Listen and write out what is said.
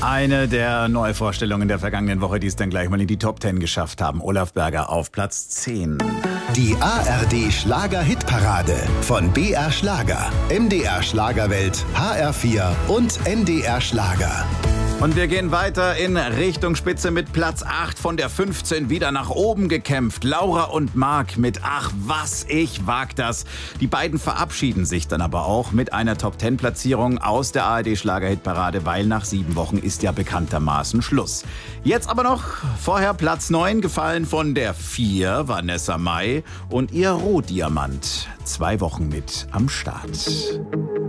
Eine der Neuvorstellungen der vergangenen Woche, die es dann gleich mal in die Top 10 geschafft haben. Olaf Berger auf Platz 10. Die ARD Schlager-Hitparade von BR Schlager, MDR Schlagerwelt, HR4 und NDR Schlager. Und wir gehen weiter in Richtung Spitze mit Platz 8 von der 15 wieder nach oben gekämpft. Laura und Marc mit Ach was, ich wag das. Die beiden verabschieden sich dann aber auch mit einer Top-10-Platzierung aus der ARD Schlager-Hitparade, weil nach 7 Wochen ist ja bekanntermaßen Schluss. Jetzt aber noch vorher Platz 9, gefallen von der 4, Vanessa Mai und ihr Rohdiamant. 2 Wochen mit am Start.